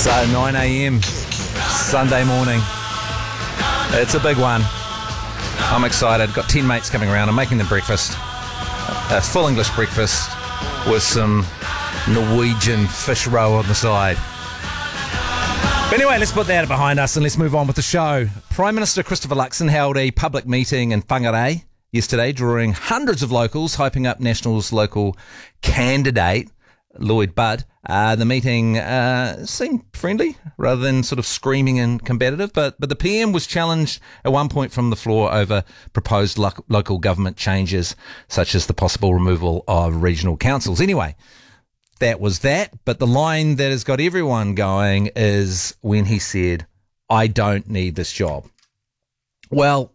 So 9 a.m. Sunday morning. It's a big one. I'm excited. Got 10 mates coming around. I'm making them breakfast. A full English breakfast with some Norwegian fish roe on the side. But anyway, let's put that behind us and let's move on with the show. Prime Minister Christopher Luxon held a public meeting in Whangarei yesterday, drawing hundreds of locals, hyping up National's local candidate, Lloyd Budd. The meeting seemed friendly rather than sort of screaming and combative, but the PM was challenged at one point from the floor over proposed local government changes, such as the possible removal of regional councils. Anyway, that was that, but the line that has got everyone going is when he said, "I don't need this job." Well,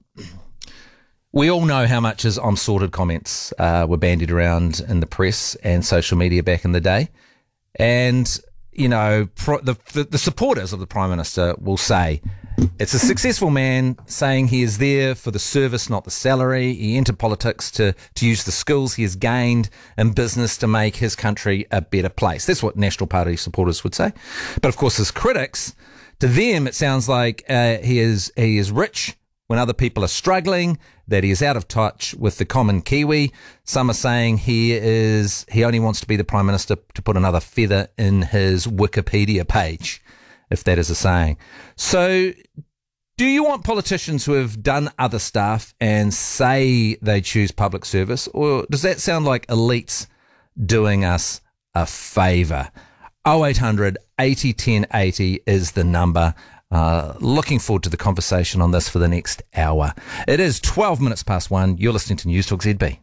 we all know how much his "I'm sorted" comments were bandied around in the press and social media back in the day. And, you know, the supporters of the Prime Minister will say it's a successful man saying he is there for the service, not the salary. He entered politics to use the skills he has gained in business to make his country a better place. That's what National Party supporters would say. But of course, his critics, to them, it sounds like he is rich when other people are struggling, that he is out of touch with the common Kiwi. Some are saying he only wants to be the Prime Minister to put another feather in his Wikipedia page, if that is a saying. So do you want politicians who have done other stuff and say they choose public service, or does that sound like elites doing us a favour? 0800 80 10 80 is the number. Looking forward to the conversation on this for the next hour. It is 12 minutes past 1. You're listening to News Talk ZB.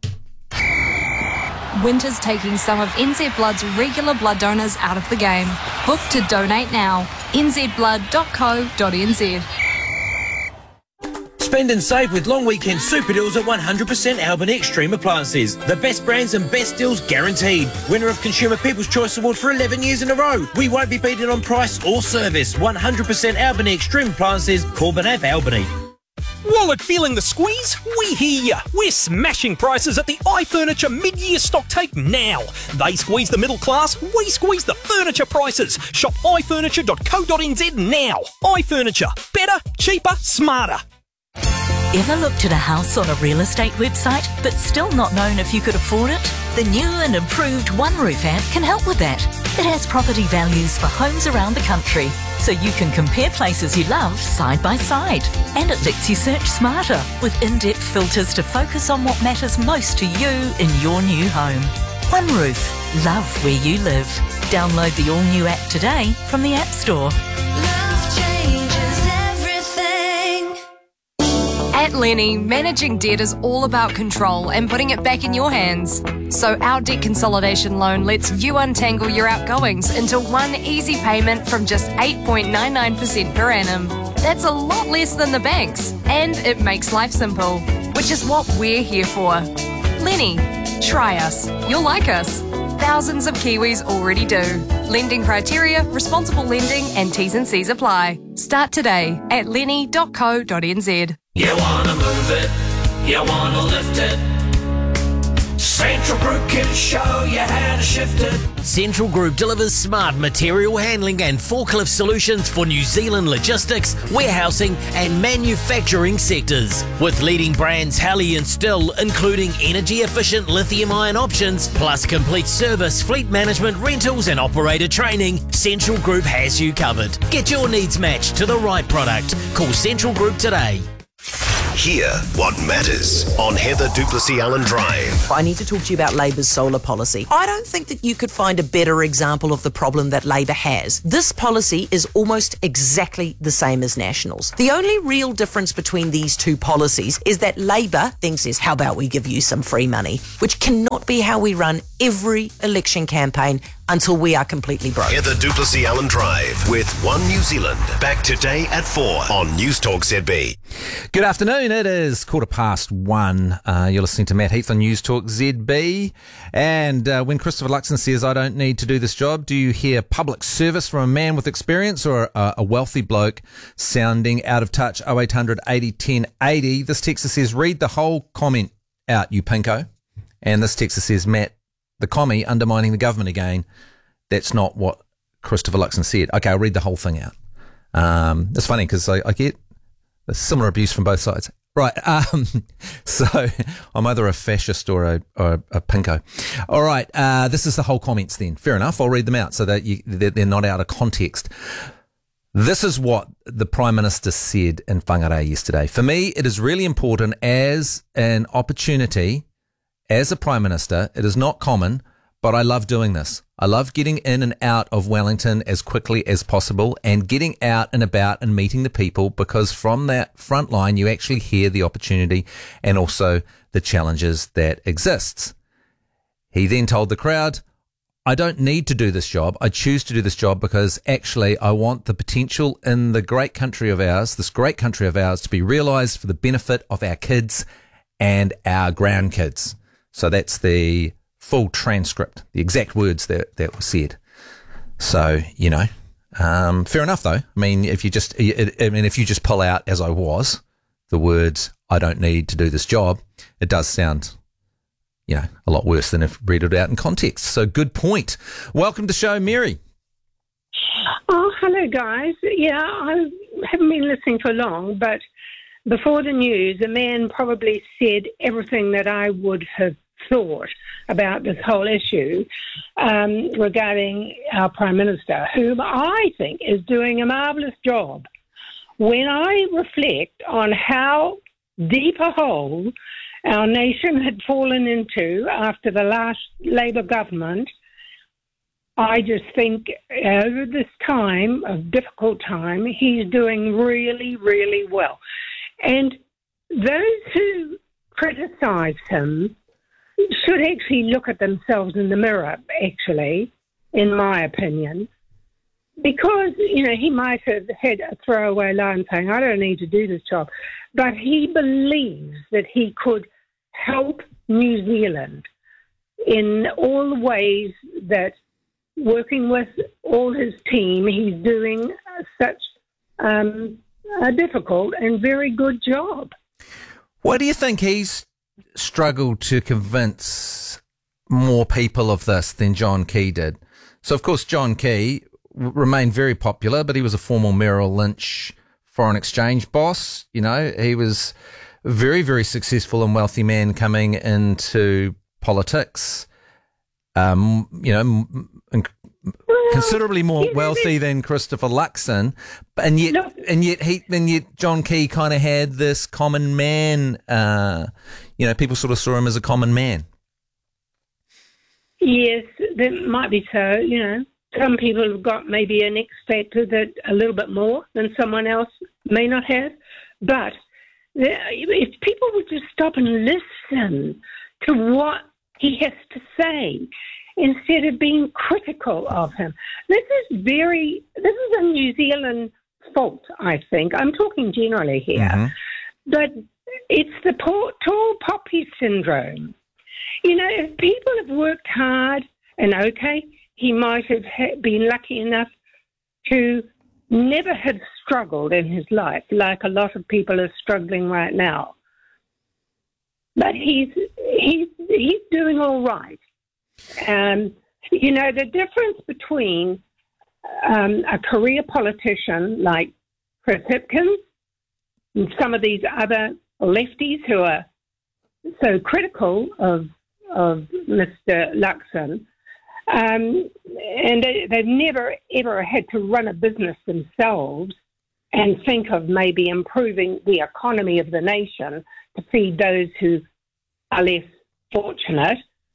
Winter's taking some of NZ Blood's regular blood donors out of the game. Book to donate now. nzblood.co.nz. Spend and save with long weekend super deals at 100% Albany Extreme Appliances. The best brands and best deals guaranteed. Winner of Consumer People's Choice Award for 11 years in a row. We won't be beaten on price or service. 100% Albany Extreme Appliances, Corbin Ave, Albany. Wallet feeling the squeeze? We hear ya. We're smashing prices at the iFurniture mid-year stock take now. They squeeze the middle class, we squeeze the furniture prices. Shop ifurniture.co.nz now. iFurniture. Better, cheaper, smarter. Ever looked at a house on a real estate website but still not known if you could afford it? The new and improved One Roof app can help with that. It has property values for homes around the country, so you can compare places you love side by side. And it lets you search smarter with in-depth filters to focus on what matters most to you in your new home. One Roof. Love where you live. Download the all-new app today from the App Store. At Lenny, managing debt is all about control and putting it back in your hands. So our debt consolidation loan lets you untangle your outgoings into one easy payment from just 8.99% per annum. That's a lot less than the banks, and it makes life simple, which is what we're here for. Lenny, try us. You'll like us. Thousands of Kiwis already do. Lending criteria, responsible lending and T's and C's apply. Start today at lenny.co.nz. You wanna move it, you wanna lift it. Central Group can show you how to shift it. Central Group delivers smart material handling and forklift solutions for New Zealand logistics, warehousing and manufacturing sectors. With leading brands Halley and Still, including energy-efficient lithium-ion options, plus complete service, fleet management, rentals and operator training, Central Group has you covered. Get your needs matched to the right product. Call Central Group today. Hear what matters on Heather Duplessis Allen Drive. I need to talk to you about Labor's solar policy. I don't think that you could find a better example of the problem that Labor has. This policy is almost exactly the same as National's. The only real difference between these two policies is that Labor thinks is, how about we give you some free money, which cannot be how we run every election campaign until we are completely broke. Heather Duplessis Allen Drive with One New Zealand. Back today at 4 on News Talk ZB. Good afternoon. It is 1:15. You're listening to Matt Heath on News Talk ZB. And when Christopher Luxon says, "I don't need to do this job," do you hear public service from a man with experience or a wealthy bloke sounding out of touch? 0800 80 10 80. This texter says, "Read the whole comment out, you pinko." And this texter says, "Matt, the commie undermining the government again. That's not what Christopher Luxon said. Okay, I'll read the whole thing out. It's funny because I get similar abuse from both sides. Right, so I'm either a fascist or a pinko. All right, this is the whole comments then. Fair enough, I'll read them out so that they're not out of context. This is what the Prime Minister said in Whangarei yesterday. For me, it is really important as an opportunity, as a Prime Minister. It is not common, but I love doing this. I love getting in and out of Wellington as quickly as possible and getting out and about and meeting the people, because from that front line, you actually hear the opportunity and also the challenges that exists. He then told the crowd, I don't need to do this job. I choose to do this job because actually I want the potential in the great country of ours, this great country of ours, to be realised for the benefit of our kids and our grandkids. So that's the full transcript, the exact words that were said. So, fair enough though. I mean, if you just pull out, as I was, the words, I don't need to do this job, it does sound, a lot worse than if read it out in context. So good point. Welcome to the show, Mary. Oh, hello guys. Yeah, I haven't been listening for long, but before the news, a man probably said everything that I would have thought about this whole issue regarding our Prime Minister, whom I think is doing a marvellous job. When I reflect on how deep a hole our nation had fallen into after the last Labour government, I just think over this time, of difficult time, he's doing really, really well. And those who criticise him should actually look at themselves in the mirror, actually, in my opinion, because, he might have had a throwaway line saying, I don't need to do this job, but he believes that he could help New Zealand in all the ways that, working with all his team, he's doing such a difficult and very good job. Why do you think he's struggled to convince more people of this than John Key did? So, of course, John Key remained very popular, but he was a former Merrill Lynch foreign exchange boss. He was a very, very successful and wealthy man coming into politics. Considerably more wealthy than Christopher Luxon, and yet John Key kind of had this common man. People sort of saw him as a common man. Yes, that might be so. Some people have got maybe an X factor that a little bit more than someone else may not have. But if people would just stop and listen to what he has to say, instead of being critical of him. This is a New Zealand fault, I think. I'm talking generally here. Mm-hmm. But it's the tall poppy syndrome. If people have worked hard, and okay, he might have been lucky enough to never have struggled in his life, like a lot of people are struggling right now. But he's doing all right. The difference between a career politician like Chris Hipkins and some of these other lefties who are so critical of Mr. Luxon, and they've never, ever had to run a business themselves and think of maybe improving the economy of the nation to feed those who are less fortunate.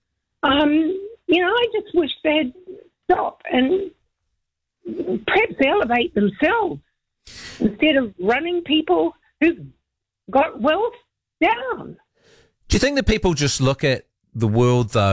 I just wish they'd stop and perhaps elevate themselves instead of running people who've got wealth down. Do you think that people just look at the world, though,